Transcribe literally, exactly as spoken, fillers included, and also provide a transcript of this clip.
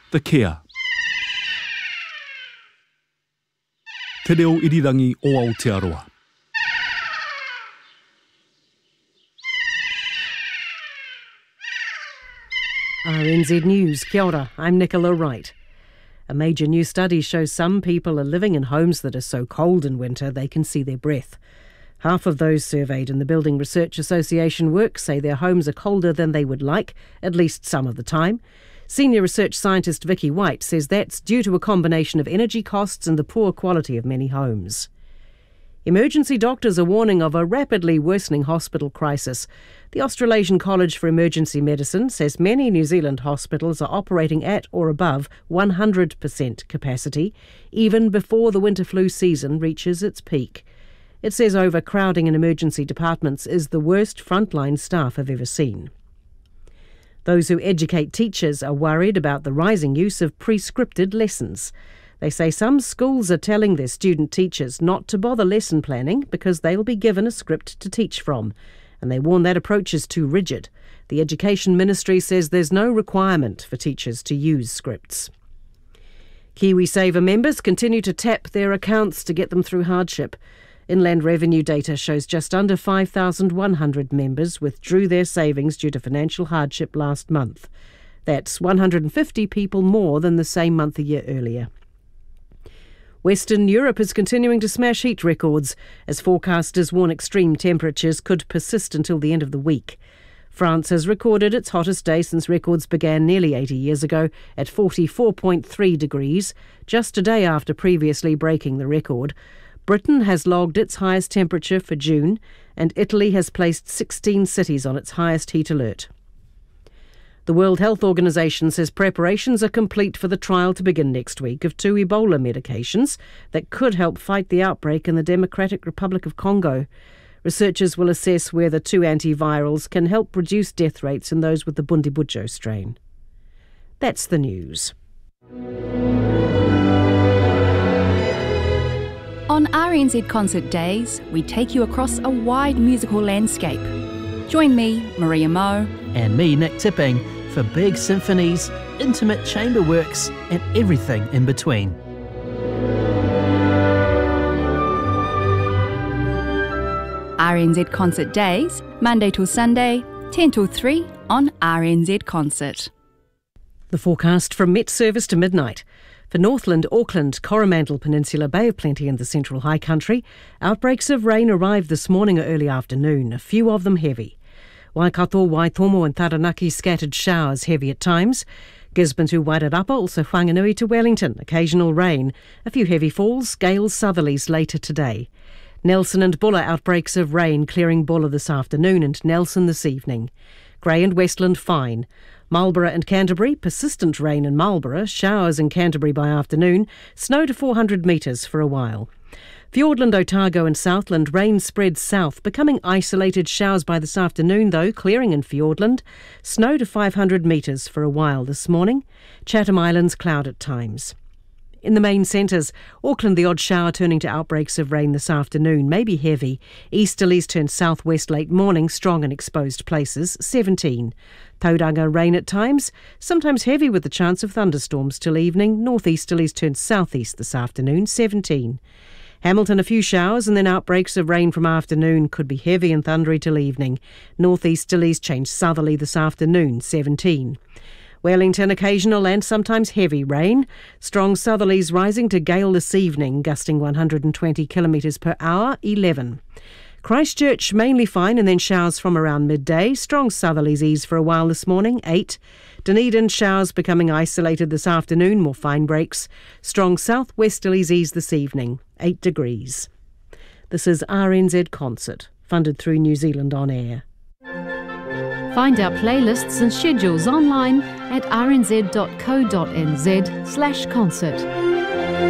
The Care. Te reo irirangi o Aotearoa. R N Z News, kia ora, I'm Nicola Wright. A major new study shows some people are living in homes that are so cold in winter they can see their breath. Half of those surveyed in the Building Research Association work say their homes are colder than they would like, at least some of the time. Senior research scientist Vicky White says that's due to a combination of energy costs and the poor quality of many homes. Emergency doctors are warning of a rapidly worsening hospital crisis. The Australasian College for Emergency Medicine says many New Zealand hospitals are operating at or above one hundred percent capacity, even before the winter flu season reaches its peak. It says overcrowding in emergency departments is the worst frontline staff have ever seen. Those who educate teachers are worried about the rising use of pre-scripted lessons. They say some schools are telling their student teachers not to bother lesson planning because they'll be given a script to teach from, and they warn that approach is too rigid. The Education Ministry says there's no requirement for teachers to use scripts. KiwiSaver members continue to tap their accounts to get them through hardship. Inland Revenue data shows just under five thousand one hundred members withdrew their savings due to financial hardship last month. That's one hundred fifty people more than the same month a year earlier. Western Europe is continuing to smash heat records as forecasters warn extreme temperatures could persist until the end of the week. France has recorded its hottest day since records began nearly eighty years ago at forty-four point three degrees, just a day after previously breaking the record. Britain has logged its highest temperature for June, and Italy has placed sixteen cities on its highest heat alert. The World Health Organization says preparations are complete for the trial to begin next week of two Ebola medications that could help fight the outbreak in the Democratic Republic of Congo. Researchers will assess whether two antivirals can help reduce death rates in those with the Bundibugyo strain. That's the news. On R N Z Concert Days, we take you across a wide musical landscape. Join me, Maria Moe, and me, Nick Tipping, for big symphonies, intimate chamber works, and everything in between. R N Z Concert Days, Monday till Sunday, ten till three on R N Z Concert. The forecast from Met Service to midnight. For Northland, Auckland, Coromandel Peninsula, Bay of Plenty and the Central High Country, outbreaks of rain arrived this morning or early afternoon, a few of them heavy. Waikato, Waitomo and Taranaki scattered showers, heavy at times. Gisborne to Wairarapa, also Whanganui to Wellington, occasional rain. A few heavy falls, gales, southerlies later today. Nelson and Buller, outbreaks of rain clearing Buller this afternoon and Nelson this evening. Grey and Westland fine. Marlborough and Canterbury, persistent rain in Marlborough, showers in Canterbury by afternoon, snow to four hundred metres for a while. Fiordland, Otago and Southland, rain spreads south, becoming isolated showers by this afternoon though, clearing in Fiordland. Snow to five hundred metres for a while this morning. Chatham Islands, cloud at times. In the main centres, Auckland, the odd shower turning to outbreaks of rain this afternoon, maybe heavy. Easterlies turn southwest late morning, strong in exposed places, seventeen. Tauranga, rain at times, sometimes heavy with the chance of thunderstorms till evening. Northeasterlies turn southeast this afternoon, seventeen. Hamilton, a few showers and then outbreaks of rain from afternoon, could be heavy and thundery till evening. Northeasterlies change southerly this afternoon, seventeen. Wellington, occasional and sometimes heavy rain. Strong southerlies rising to gale this evening, gusting one hundred twenty kilometres per hour, eleven. Christchurch, mainly fine and then showers from around midday. Strong southerlies ease for a while this morning, eight. Dunedin, showers becoming isolated this afternoon, more fine breaks. Strong southwesterlies ease this evening, eight degrees. This is R N Z Concert, funded through New Zealand On Air. Find our playlists and schedules online at r n z dot co dot n z slash concert.